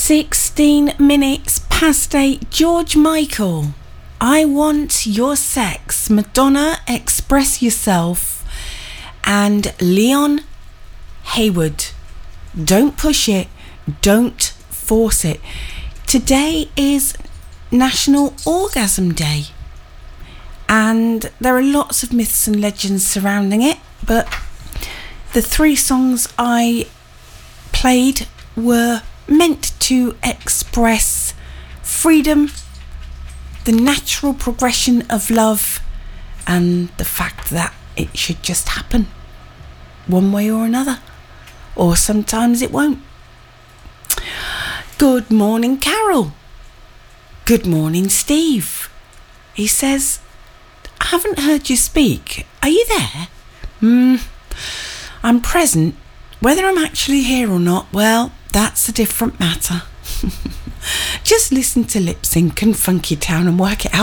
16 minutes past 8. George Michael, I Want Your Sex. Madonna, Express Yourself. And Leon Hayward, Don't Push It, Don't Force It. Today is National Orgasm Day, and there are lots of myths and legends surrounding it, but the three songs I played were meant to express freedom, the natural progression of love, and the fact that it should just happen one way or another, or sometimes it won't. Good morning, Carol. Good morning, Steve. He says, I haven't heard you speak. Are you there? I'm present. Whether I'm actually here or not, well, that's a different matter. Just listen to Lip Sync and Funky Town and work it out.